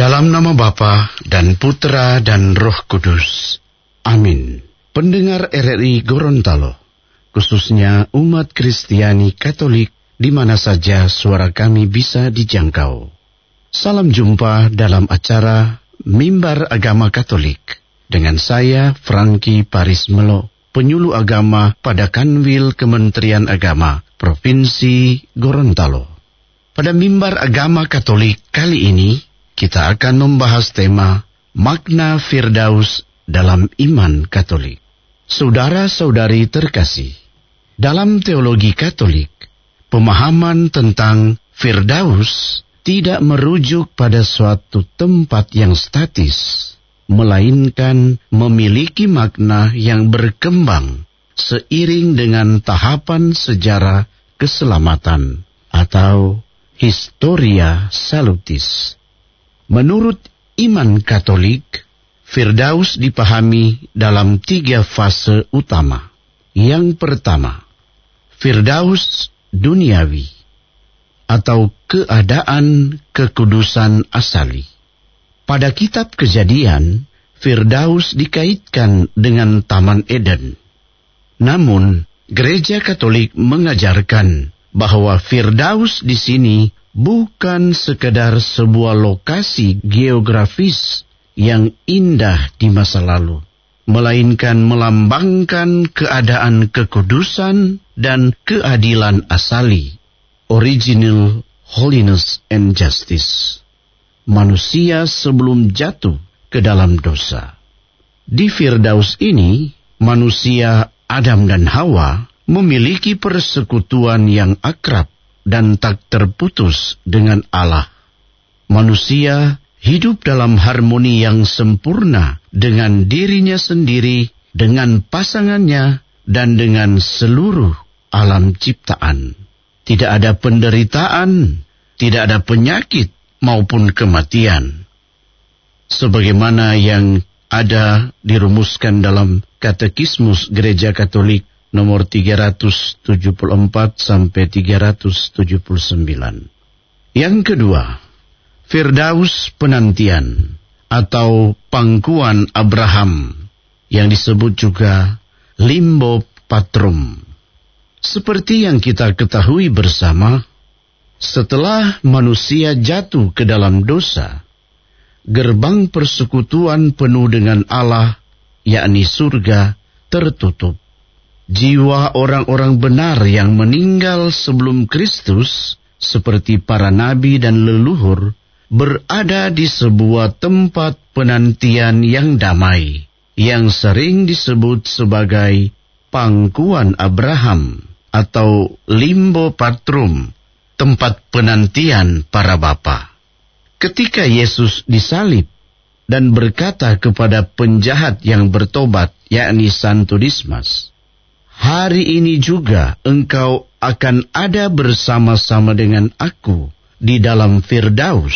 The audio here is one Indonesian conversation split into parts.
Dalam nama Bapa dan Putra dan Roh Kudus. Amin. Pendengar RRI Gorontalo, khususnya umat Kristiani Katolik di mana saja suara kami bisa dijangkau. Salam jumpa dalam acara Mimbar Agama Katolik dengan saya Franky Parismelo, penyuluh agama pada Kanwil Kementerian Agama Provinsi Gorontalo. Pada Mimbar Agama Katolik kali ini, kita akan membahas tema makna Firdaus dalam iman Katolik. Saudara-saudari terkasih, dalam teologi Katolik, pemahaman tentang Firdaus tidak merujuk pada suatu tempat yang statis, melainkan memiliki makna yang berkembang seiring dengan tahapan sejarah keselamatan atau historia salutis. Menurut iman Katolik, Firdaus dipahami dalam 3 fase utama. Yang pertama, Firdaus duniawi atau keadaan kekudusan asali. Pada kitab Kejadian, Firdaus dikaitkan dengan Taman Eden. Namun, Gereja Katolik mengajarkan bahwa Firdaus di sini bukan sekedar sebuah lokasi geografis yang indah di masa lalu, melainkan melambangkan keadaan kekudusan dan keadilan asali, original holiness and justice, manusia sebelum jatuh ke dalam dosa. Di Firdaus ini, manusia Adam dan Hawa memiliki persekutuan yang akrab dan tak terputus dengan Allah. Manusia hidup dalam harmoni yang sempurna dengan dirinya sendiri, dengan pasangannya, dan dengan seluruh alam ciptaan. Tidak ada penderitaan, tidak ada penyakit maupun kematian. Sebagaimana yang ada dirumuskan dalam Katekismus Gereja Katolik nomor 374 sampai 379. Yang kedua, Firdaus penantian atau pangkuan Abraham yang disebut juga limbo patrum. Seperti yang kita ketahui bersama, setelah manusia jatuh ke dalam dosa, gerbang persekutuan penuh dengan Allah, yakni surga, tertutup. Jiwa orang-orang benar yang meninggal sebelum Kristus, seperti para nabi dan leluhur, berada di sebuah tempat penantian yang damai, yang sering disebut sebagai pangkuan Abraham atau limbo patrum, tempat penantian para bapa. Ketika Yesus disalib dan berkata kepada penjahat yang bertobat, yakni Santo Dismas, "Hari ini juga engkau akan ada bersama-sama dengan aku di dalam Firdaus."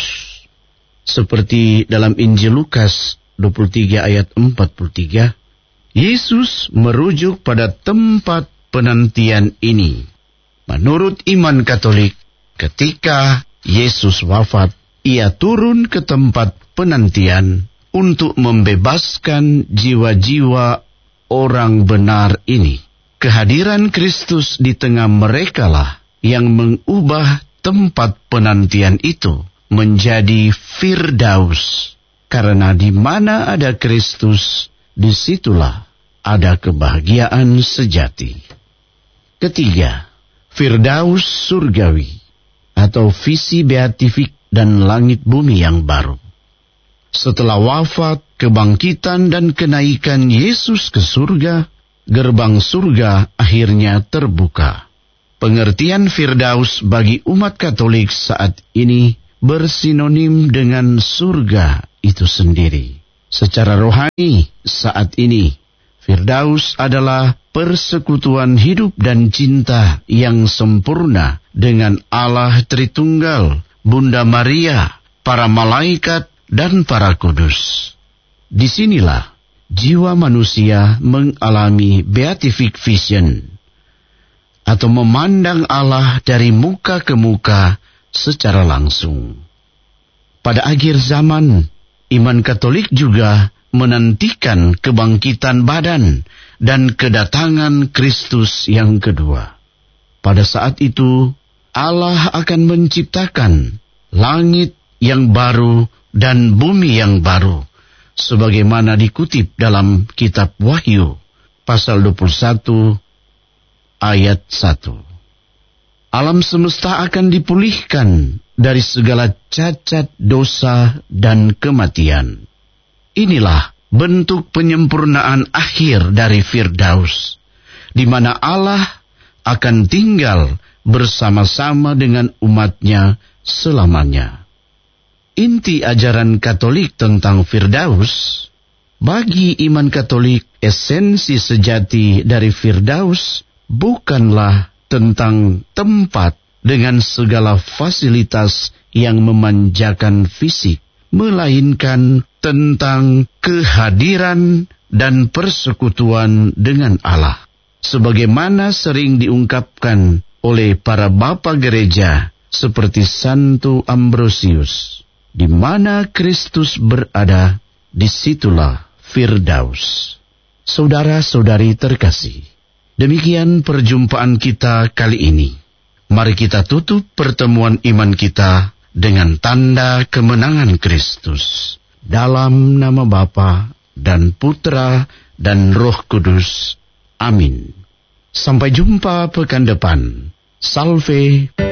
Seperti dalam Injil Lukas 23 ayat 43, Yesus merujuk pada tempat penantian ini. Menurut iman Katolik, ketika Yesus wafat, ia turun ke tempat penantian untuk membebaskan jiwa-jiwa orang benar ini. Kehadiran Kristus di tengah merekalah yang mengubah tempat penantian itu menjadi Firdaus. Karena di mana ada Kristus, disitulah ada kebahagiaan sejati. Ketiga, Firdaus surgawi atau visi beatifik dan langit bumi yang baru. Setelah wafat, kebangkitan dan kenaikan Yesus ke surga, gerbang surga akhirnya terbuka. Pengertian Firdaus bagi umat Katolik saat ini bersinonim dengan surga itu sendiri. Secara rohani saat ini, Firdaus adalah persekutuan hidup dan cinta yang sempurna dengan Allah Tritunggal, Bunda Maria, para malaikat, dan para kudus. Disinilah jiwa manusia mengalami beatific vision, atau memandang Allah dari muka ke muka secara langsung. pada akhir zaman, iman Katolik juga menantikan kebangkitan badan dan kedatangan Kristus yang kedua. Pada saat itu, Allah akan menciptakan langit yang baru dan bumi yang baru, sebagaimana dikutip dalam kitab Wahyu, pasal 21, ayat 1. Alam semesta akan dipulihkan dari segala cacat dosa dan kematian. Inilah bentuk penyempurnaan akhir dari Firdaus, di mana Allah akan tinggal bersama-sama dengan umatnya selamanya. Inti ajaran Katolik tentang Firdaus, bagi iman Katolik, esensi sejati dari Firdaus bukanlah tentang tempat dengan segala fasilitas yang memanjakan fisik, melainkan tentang kehadiran dan persekutuan dengan Allah. Sebagaimana sering diungkapkan oleh para bapa gereja seperti Santo Ambrosius, di mana Kristus berada, disitulah Firdaus. Saudara-saudari terkasih, demikian perjumpaan kita kali ini. Mari kita tutup pertemuan iman kita dengan tanda kemenangan Kristus. Dalam nama Bapa dan Putra dan Roh Kudus. Amin. Sampai jumpa pekan depan. Salve.